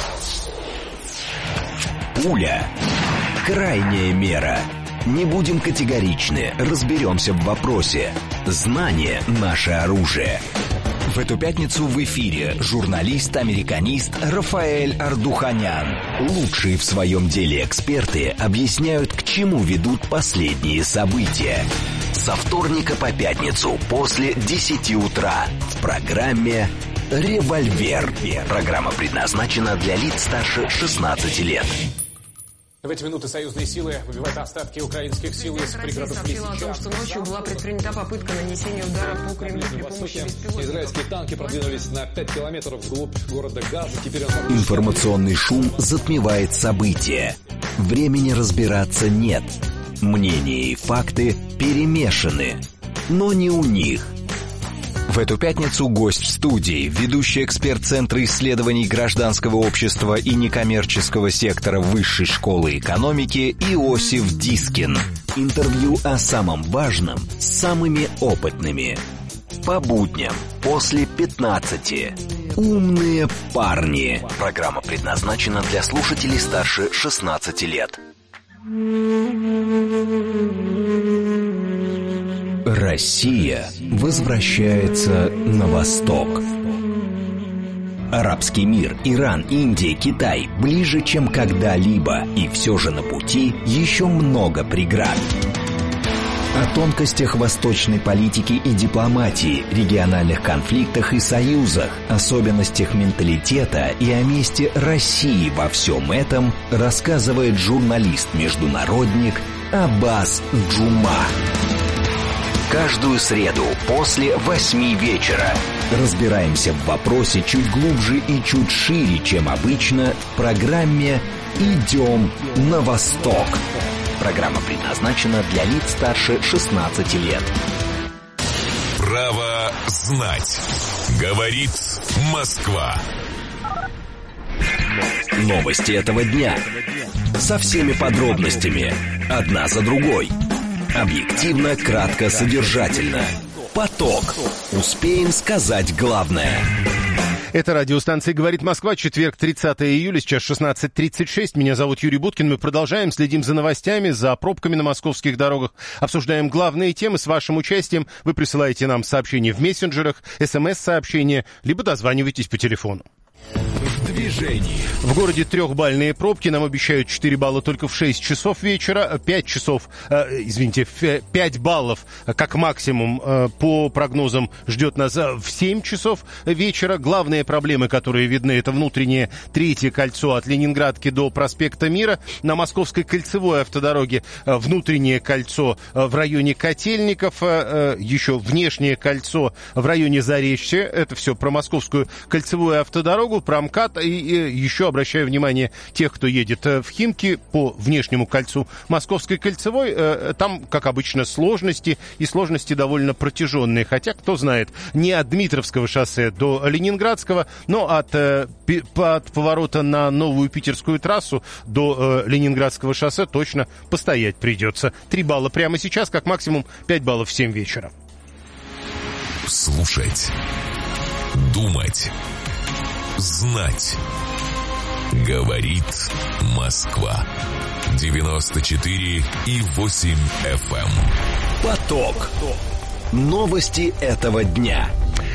Пуля. Крайняя мера. Не будем категоричны, разберемся в вопросе. Знание – наше оружие. В эту пятницу в эфире журналист-американист Рафаэль Ардуханян. Лучшие в своем деле эксперты объясняют, к чему ведут последние события. Со вторника по пятницу после 10 утра в программе «Револьвер». Программа предназначена для лиц старше 16 лет. В эти минуты союзные силы выбивают остатки украинских сил из пригородов Лисича. Сообщила о том, что ночью была предпринята попытка нанесения удара по Кремлю при помощи беспилотников. Израильские танки продвинулись на 5 километров вглубь города Газа. Теперь Информационный шум затмевает события. Времени разбираться нет. Мнения и факты перемешаны. Но не у них. В эту пятницу гость в студии, ведущий эксперт Центра исследований гражданского общества и некоммерческого сектора Высшей школы экономики Иосиф Дискин. Интервью о самом важном с самыми опытными. По будням после 15. Умные парни. Программа предназначена для слушателей старше 16 лет. Россия возвращается на восток. Арабский мир, Иран, Индия, Китай ближе, чем когда-либо, и все же на пути еще много преград. О тонкостях восточной политики и дипломатии, региональных конфликтах и союзах, особенностях менталитета и о месте России во всем этом рассказывает журналист-международник Аббас Джума. Каждую среду после 8 вечера разбираемся в вопросе чуть глубже и чуть шире, чем обычно, в программе «Идем на восток». Программа предназначена для лиц старше 16 лет. Право знать. Говорит Москва. Новости этого дня. Со всеми подробностями. Одна за другой. Объективно, кратко, содержательно. Поток. Успеем сказать главное. Это радиостанция «Говорит Москва», четверг, 30 июля, сейчас 16:36. Меня зовут Юрий Буткин. Мы продолжаем, следим за новостями, за пробками на московских дорогах, обсуждаем главные темы. С вашим участием вы присылаете нам сообщения в мессенджерах, смс-сообщения, либо дозваниваетесь по телефону. Движение. В городе трехбальные пробки. Нам обещают 4 балла только в 6 часов вечера. 5 баллов как максимум по прогнозам ждет нас в 7 часов вечера. Главные проблемы, которые видны, это внутреннее третье кольцо от Ленинградки до проспекта Мира. На Московской кольцевой автодороге внутреннее кольцо в районе Котельников. Еще внешнее кольцо в районе Заречья. Это все про Московскую кольцевую автодорогу, про МКАД. И еще обращаю внимание тех, кто едет в Химки по внешнему кольцу Московской кольцевой. Там, как обычно, сложности, и сложности довольно протяженные. Хотя, кто знает, не от Дмитровского шоссе до Ленинградского, но от поворота на новую питерскую трассу до Ленинградского шоссе точно постоять придется. 3 балла прямо сейчас, как максимум 5 баллов в 7 вечера. Слушать. Думать. Знать. Говорит Москва. 94,8 FM. Поток. Новости этого дня.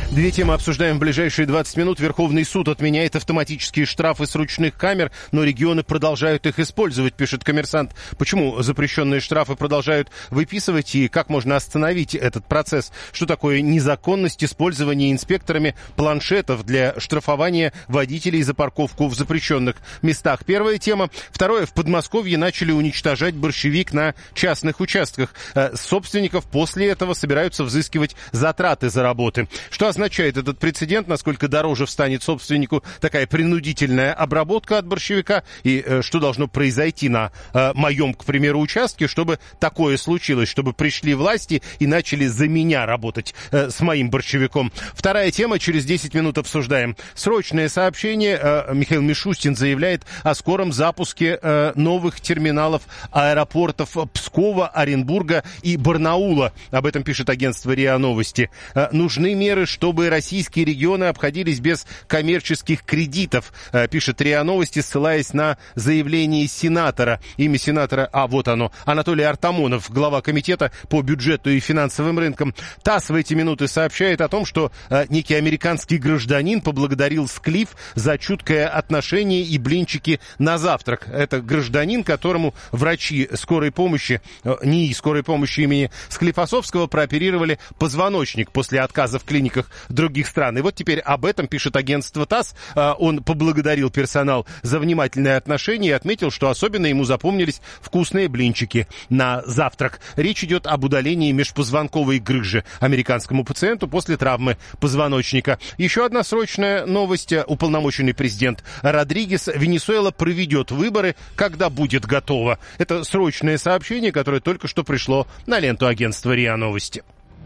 Две темы обсуждаем в ближайшие 20 минут. Верховный суд отменяет автоматические штрафы с ручных камер, но регионы продолжают их использовать, пишет «Коммерсант». Почему запрещенные штрафы продолжают выписывать и как можно остановить этот процесс? Что такое незаконность использования инспекторами планшетов для штрафования водителей за парковку в запрещенных местах? Первая тема. Второе. В Подмосковье начали уничтожать борщевик на частных участках. Собственников после этого собираются взыскивать затраты за работы. Что означает этот прецедент, насколько дороже встанет собственнику такая принудительная обработка от борщевика, и что должно произойти на моем, к примеру, участке, чтобы такое случилось, чтобы пришли власти и начали за меня работать с моим борщевиком. Вторая тема, через 10 минут обсуждаем. Срочное сообщение. Михаил Мишустин заявляет о скором запуске новых терминалов аэропортов Пскова, Оренбурга и Барнаула. Об этом пишет агентство РИА Новости. Нужны меры, чтобы российские регионы обходились без коммерческих кредитов, пишет РИА Новости, ссылаясь на заявление сенатора. Имя сенатора, вот оно, Анатолий Артамонов, глава комитета по бюджету и финансовым рынкам. ТАСС в эти минуты сообщает о том, что некий американский гражданин поблагодарил Склиф за чуткое отношение и блинчики на завтрак. Это гражданин, которому врачи скорой помощи, НИИ скорой помощи имени Склифосовского прооперировали позвоночник после отказа в клиниках других стран. И вот теперь об этом пишет агентство ТАСС. Он поблагодарил персонал за внимательное отношение и отметил, что особенно ему запомнились вкусные блинчики на завтрак. Речь идет об удалении межпозвонковой грыжи американскому пациенту после травмы позвоночника. Еще одна срочная новость. Уполномоченный президент Родригес. Венесуэла проведет выборы, когда будет готова. Это срочное сообщение, которое только что пришло на ленту агентства РИА Новости.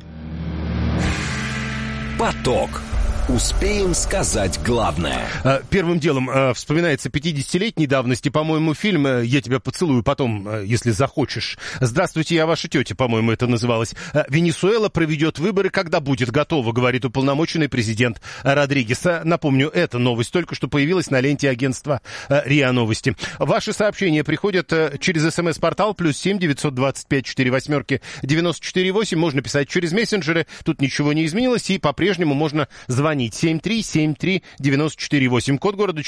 Поток. Успеем сказать главное. Первым делом вспоминается 50-летней давности, по-моему, фильм «Я тебя поцелую потом, если захочешь». «Здравствуйте, я ваша тетя», по-моему, это называлось. Венесуэла проведет выборы, когда будет готова, говорит уполномоченный президент Родригес. Напомню, эта новость только что появилась на ленте агентства РИА Новости. Ваши сообщения приходят через СМС-портал +7 925 48 94 8. Можно писать через мессенджеры, тут ничего не изменилось, и по-прежнему можно звонить. 7373948, код города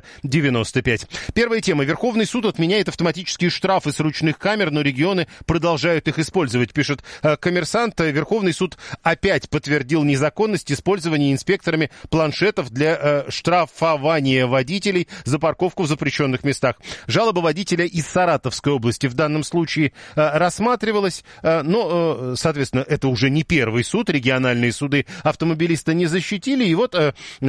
495. Первая тема. Верховный суд отменяет автоматические штрафы с ручных камер, но регионы продолжают их использовать, пишет «Коммерсант». Верховный суд опять подтвердил незаконность использования инспекторами планшетов для штрафования водителей за парковку в запрещенных местах. Жалоба водителя из Саратовской области в данном случае рассматривалась, но, соответственно, это уже не первый суд. Региональные суды автомобилиста не защитили. И вот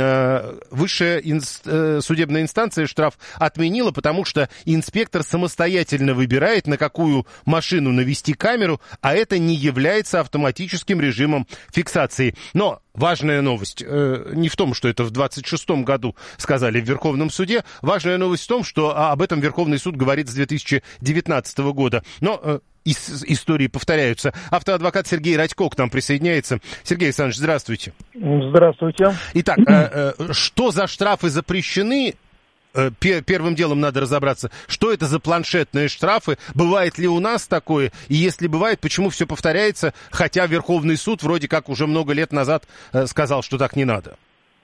высшая судебная инстанция штраф отменила, потому что инспектор самостоятельно выбирает, на какую машину навести камеру, а это не является автоматическим режимом фиксации. Но важная новость не в том, что это в 26-м году сказали в Верховном суде. Важная новость в том, что об этом Верховный суд говорит с 2019 года. Но истории повторяются. Автоадвокат Сергей Радько к нам присоединяется. Сергей Александрович, здравствуйте. Здравствуйте. Итак, что за штрафы запрещены? Первым делом надо разобраться, что это за планшетные штрафы, бывает ли у нас такое, и если бывает, почему все повторяется, хотя Верховный суд вроде как уже много лет назад сказал, что так не надо.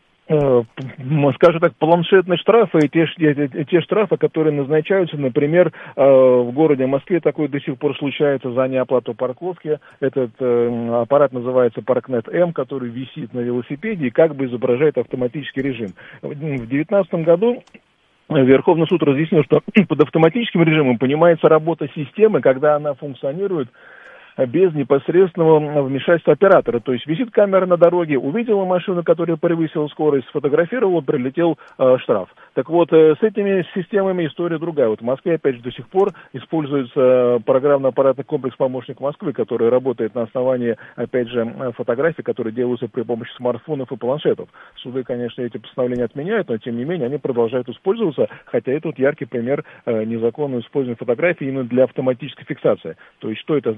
Скажем так, планшетные штрафы и те штрафы, которые назначаются, например, в городе Москве такое до сих пор случается за неоплату парковки. Этот аппарат называется Паркнет-М, который висит на велосипеде и как бы изображает автоматический режим. В 2019 году Верховный суд разъяснил, что под автоматическим режимом понимается работа системы, когда она функционирует без непосредственного вмешательства оператора. То есть висит камера на дороге, увидела машину, которая превысила скорость, сфотографировала, прилетел штраф. Так вот, с этими системами история другая. Вот в Москве, опять же, до сих пор используется программно-аппаратный комплекс «Помощник Москвы», который работает на основании, опять же, фотографий, которые делаются при помощи смартфонов и планшетов. Суды, конечно, эти постановления отменяют, но, тем не менее, они продолжают использоваться, хотя это вот яркий пример незаконного использования фотографий именно для автоматической фиксации. То есть, что это означает? Что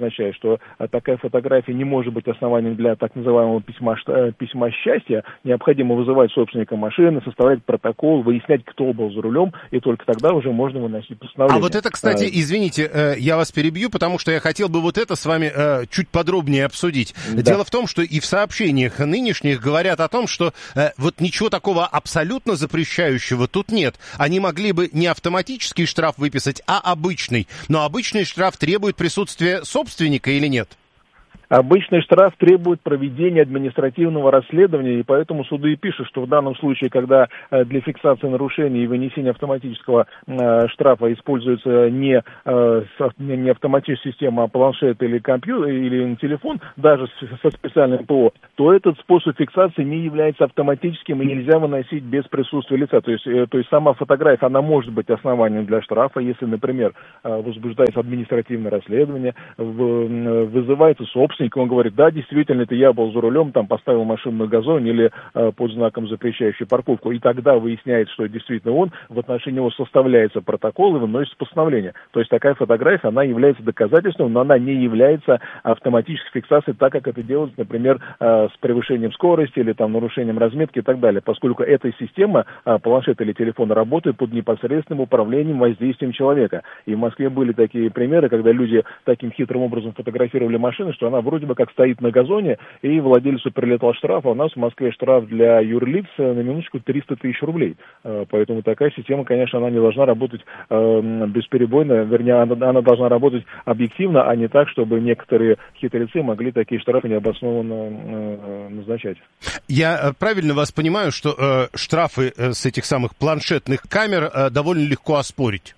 что такая фотография не может быть основанием для так называемого письма счастья. Необходимо вызывать собственника машины, составлять протокол, выяснять, кто был за рулем, и только тогда уже можно выносить постановление. А вот это, кстати, извините, я вас перебью, потому что я хотел бы вот это с вами чуть подробнее обсудить. Да. Дело в том, что и в сообщениях нынешних говорят о том, что вот ничего такого абсолютно запрещающего тут нет. Они могли бы не автоматический штраф выписать, а обычный. Но обычный штраф требует присутствия собственника или нет? Обычный штраф требует проведения административного расследования, и поэтому суды и пишут, что в данном случае, когда для фиксации нарушений и вынесения автоматического штрафа используется не автоматическая система, а планшет или компьютер, или телефон, даже со специальным ПО, то этот способ фиксации не является автоматическим и нельзя выносить без присутствия лица. То есть сама фотография, она может быть основанием для штрафа, если, например, возбуждается административное расследование, вызывается собственник, он говорит, да, действительно, это я был за рулем, там поставил машину на газоне или под знаком, запрещающий парковку, и тогда выясняется, что действительно он, в отношении него составляется протокол и выносится постановление. То есть такая фотография, она является доказательством, но она не является автоматической фиксацией, так как это делается, например, с превышением скорости или там нарушением разметки и так далее, поскольку эта система, планшет или телефон, работает под непосредственным управлением, воздействием человека. И в Москве были такие примеры, когда люди таким хитрым образом фотографировали машину, что она вроде бы как стоит на газоне, и владельцу прилетал штраф, а у нас в Москве штраф для юрлиц на минуточку 300 тысяч рублей. Поэтому такая система, конечно, она не должна работать бесперебойно, вернее, она должна работать объективно, а не так, чтобы некоторые хитрецы могли такие штрафы необоснованно назначать. Я правильно вас понимаю, что штрафы с этих самых планшетных камер довольно легко оспорить?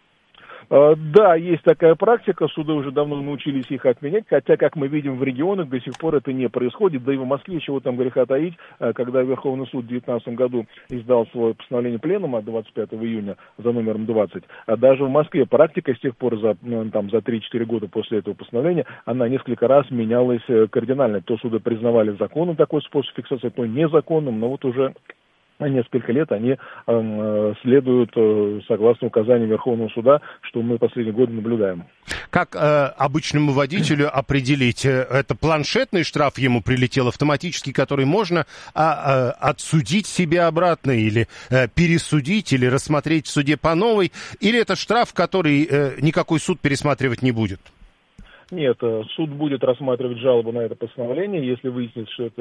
Да, есть такая практика, суды уже давно научились их отменять, хотя, как мы видим, в регионах до сих пор это не происходит, да и в Москве, чего там греха таить, когда Верховный суд в 2019 году издал свое постановление пленума 25 июня за номером 20, а даже в Москве практика с тех пор, за 3-4 года после этого постановления, она несколько раз менялась кардинально. То суды признавали законным такой способ фиксации, то незаконным, но вот уже несколько лет они следуют согласно указаниям Верховного суда, что мы последние годы наблюдаем. Как обычному водителю определить, это планшетный штраф ему прилетел автоматически, который можно отсудить себе обратно или пересудить, или рассмотреть в суде по новой, или это штраф, который никакой суд пересматривать не будет? Нет, суд будет рассматривать жалобу на это постановление. Если выяснится, что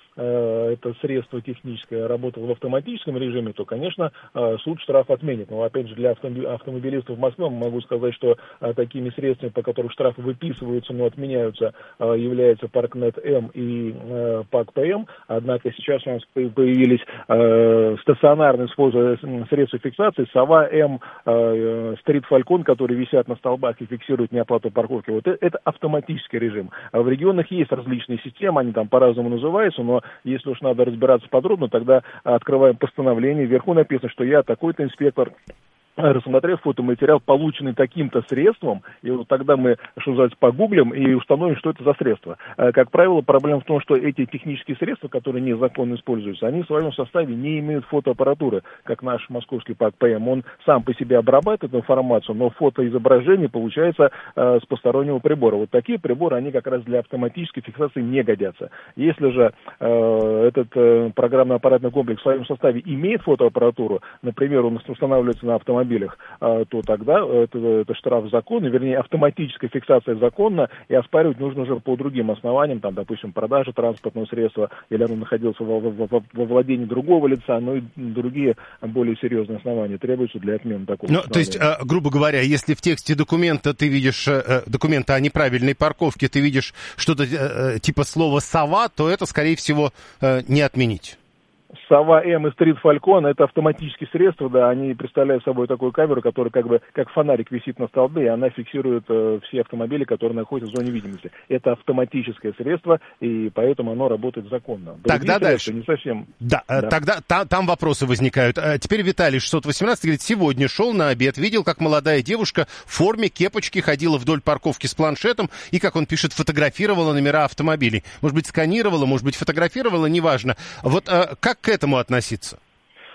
это средство техническое работало в автоматическом режиме, то, конечно, суд штраф отменит. Но, опять же, для автомобилистов в Москве могу сказать, что такими средствами, по которым штрафы выписываются, но отменяются, являются Паркнет М и ПАК ПМ. Однако сейчас у нас появились стационарные средства фиксации Сова М, Стрит Фалькон, которые висят на столбах и фиксируют неоплату парковки. Вот это автоматический режим. А в регионах есть различные системы, они там по-разному называются, но если уж надо разбираться подробно, тогда открываем постановление, вверху написано, что я такой-то инспектор, рассмотрев фотоматериал, полученный таким-то средством, и вот тогда мы, что называется, погуглим и установим, что это за средство. Как правило, проблема в том, что эти технические средства, которые незаконно используются, они в своем составе не имеют фотоаппаратуры, как наш московский ПАК ПМ. Он сам по себе обрабатывает информацию, но фотоизображение получается с постороннего прибора. Вот такие приборы, они как раз для автоматической фиксации не годятся. Если же этот программно-аппаратный комплекс в своем составе имеет фотоаппаратуру, например, он устанавливается на автомобилях, то тогда это штраф законный, вернее, автоматическая фиксация законна, и оспаривать нужно уже по другим основаниям, там, допустим, продажа транспортного средства, или оно находилось во владении другого лица, но и другие более серьезные основания требуются для отмены такого постановления. То есть, грубо говоря, если в тексте документа ты видишь, документа о неправильной парковке, ты видишь что-то типа слова «сова», то это, скорее всего, не отменить. Сова М и Стрит Фалькон — это автоматические средства, да, они представляют собой такую камеру, которая как бы как фонарик висит на столбе, и она фиксирует все автомобили, которые находятся в зоне видимости. Это автоматическое средство, и поэтому оно работает законно. Тогда дальше. Не совсем. Да, тогда там вопросы возникают. Теперь Виталий 618 говорит, сегодня шел на обед, видел, как молодая девушка в форме кепочки ходила вдоль парковки с планшетом и, как он пишет, фотографировала номера автомобилей. Может быть, сканировала, может быть, фотографировала, неважно. Вот как к этому относиться?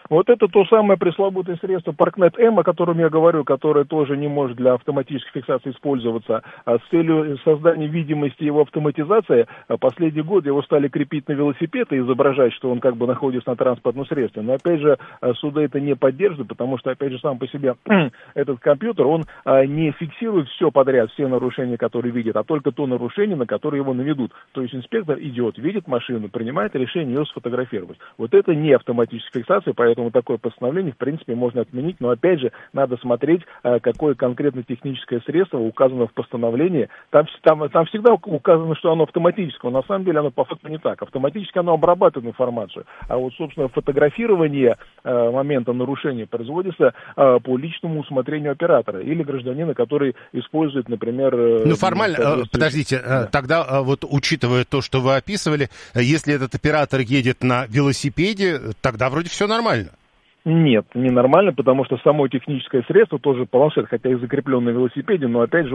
Вот это то самое пресловутое средство Parknet M, о котором я говорю, которое тоже не может для автоматической фиксации использоваться. А с целью создания видимости его автоматизации, последний год его стали крепить на велосипед и изображать, что он как бы находится на транспортном средстве. Но опять же, суды это не поддерживают, потому что, опять же, сам по себе этот компьютер, он не фиксирует все подряд, все нарушения, которые видит, а только то нарушение, на которое его наведут. То есть инспектор идет, видит машину, принимает решение ее сфотографировать. Вот это не автоматическая фиксация, поэтому такое постановление, в принципе, можно отменить, но опять же, надо смотреть, какое конкретно техническое средство указано в постановлении. Там всегда указано, что оно автоматическое, но на самом деле оно по факту не так. Автоматически оно обрабатывает информацию, а вот, собственно, фотографирование момента нарушения производится по личному усмотрению оператора или гражданина, который использует, например... Ну, формально, подождите, да. Тогда вот учитывая то, что вы описывали, если этот оператор едет на велосипеде, тогда вроде все нормально. Нет, не нормально, потому что само техническое средство тоже планшет, хотя и закреплен на велосипеде, но опять же